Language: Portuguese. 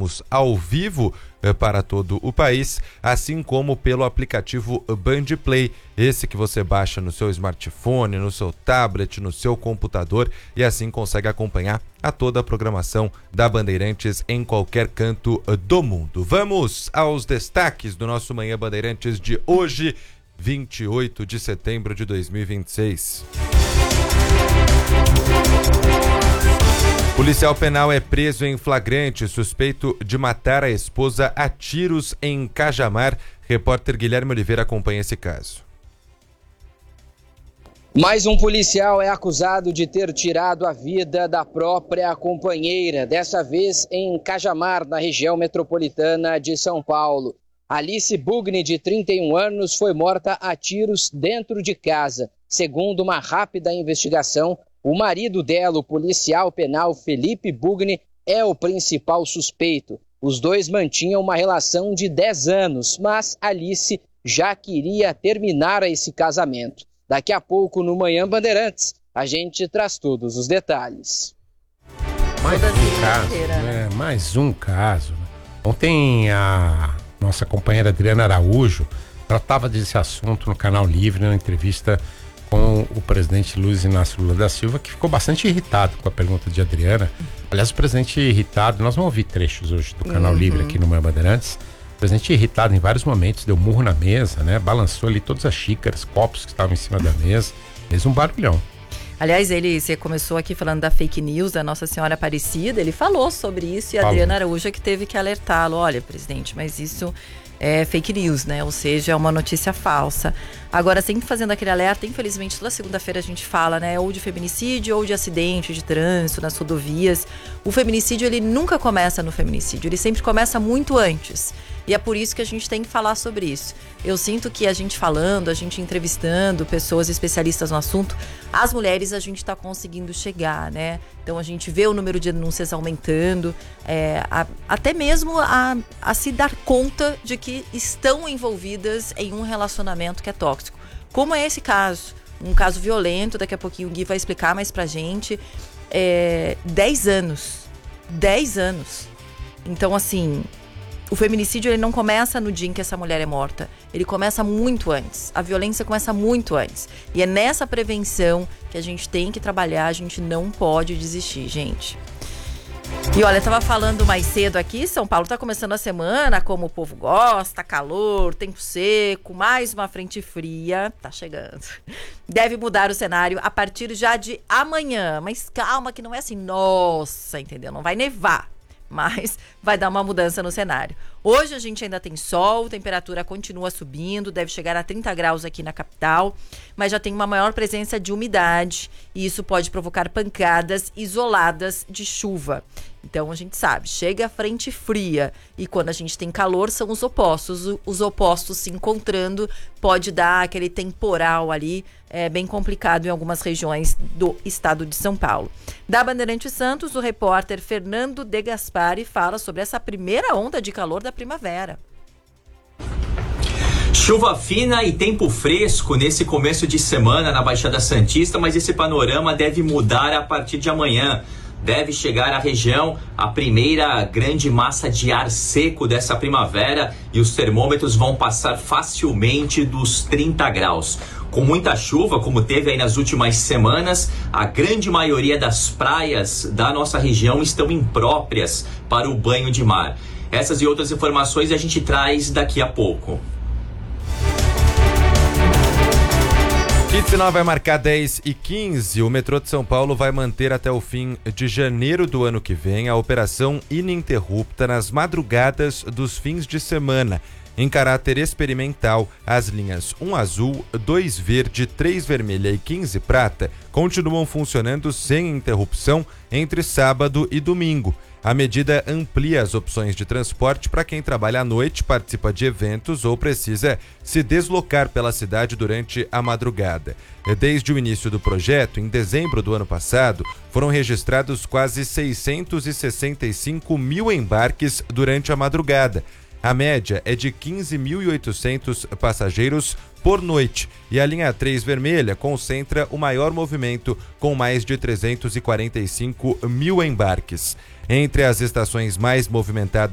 transmitimos ao vivo para todo o país, assim como pelo aplicativo Band Play, esse que você baixa no seu smartphone, no seu tablet, no seu computador e assim consegue acompanhar a toda a programação da Bandeirantes em qualquer canto do mundo. Vamos aos destaques do nosso Manhã Bandeirantes de hoje, 28 de setembro de 2026. Policial penal é preso em flagrante, suspeito de matar a esposa a tiros em Cajamar. Repórter Guilherme Oliveira acompanha esse caso. Mais um policial é acusado de ter tirado a vida da própria companheira, dessa vez em Cajamar, na região metropolitana de São Paulo. Alice Bugni, de 31 anos, foi morta a tiros dentro de casa. Segundo uma rápida investigação, o marido dela, o policial penal Felipe Bugni, é o principal suspeito. Os dois mantinham uma relação de 10 anos, mas Alice já queria terminar esse casamento. Daqui a pouco, no Manhã Bandeirantes, a gente traz todos os detalhes. Mais um caso. Ontem a nossa companheira Adriana Araújo tratava desse assunto no Canal Livre, na entrevista com o presidente Luiz Inácio Lula da Silva, que ficou bastante irritado com a pergunta de Adriana. Aliás, o presidente irritado, nós vamos ouvir trechos hoje do Canal Livre aqui no Manhã Bandeirantes. O presidente irritado em vários momentos, deu murro na mesa, né? Balançou ali todas as xícaras, copos que estavam em cima da mesa, fez um barulhão. Aliás, você começou aqui falando da fake news da Nossa Senhora Aparecida, ele falou sobre isso e a Adriana Araújo que teve que alertá-lo. Olha, presidente, mas isso é fake news, né? Ou seja, é uma notícia falsa. Agora, sempre fazendo aquele alerta, infelizmente, toda segunda-feira a gente fala, né? Ou de feminicídio ou de acidente de trânsito nas rodovias. O feminicídio, ele nunca começa no feminicídio, ele sempre começa muito antes. E é por isso que a gente tem que falar sobre isso. Eu sinto que a gente falando, a gente entrevistando pessoas especialistas no assunto, as mulheres a gente está conseguindo chegar, né? Então a gente vê o número de denúncias aumentando, até mesmo a se dar conta de que estão envolvidas em um relacionamento que é tóxico. Como é esse caso? Um caso violento, daqui a pouquinho o Gui vai explicar mais pra gente. 10 anos. 10 anos. Então, assim, o feminicídio ele não começa no dia em que essa mulher é morta. Ele começa muito antes. A violência começa muito antes. E é nessa prevenção que a gente tem que trabalhar. A gente não pode desistir, gente. E olha, eu tava falando mais cedo aqui, São Paulo tá começando a semana como o povo gosta, calor, tempo seco, mais uma frente fria, tá chegando. Deve mudar o cenário a partir já de amanhã, mas calma que não é assim, nossa, entendeu? Não vai nevar, mas vai dar uma mudança no cenário. Hoje a gente ainda tem sol, temperatura continua subindo, deve chegar a 30 graus aqui na capital, mas já tem uma maior presença de umidade e isso pode provocar pancadas isoladas de chuva. Então a gente sabe, chega a frente fria e quando a gente tem calor são os opostos se encontrando, pode dar aquele temporal ali, bem complicado em algumas regiões do estado de São Paulo. Da Bandeirantes Santos, o repórter Fernando De Gaspari fala sobre essa primeira onda de calor da primavera. Chuva fina e tempo fresco nesse começo de semana na Baixada Santista, mas esse panorama deve mudar a partir de amanhã. Deve chegar à região a primeira grande massa de ar seco dessa primavera e os termômetros vão passar facilmente dos 30 graus. Com muita chuva, como teve aí nas últimas semanas, a grande maioria das praias da nossa região estão impróprias para o banho de mar. Essas e outras informações a gente traz daqui a pouco. Fim de sinal vai marcar 10h15. O metrô de São Paulo vai manter até o fim de janeiro do ano que vem a operação ininterrupta nas madrugadas dos fins de semana. Em caráter experimental, as linhas 1 azul, 2 verde, 3 vermelha e 15 prata continuam funcionando sem interrupção entre sábado e domingo. A medida amplia as opções de transporte para quem trabalha à noite, participa de eventos ou precisa se deslocar pela cidade durante a madrugada. Desde o início do projeto, em dezembro do ano passado, foram registrados quase 665 mil embarques durante a madrugada. A média é de 15.800 passageiros por noite e a linha 3 vermelha concentra o maior movimento, com mais de 345 mil embarques. Entre as estações mais movimentadas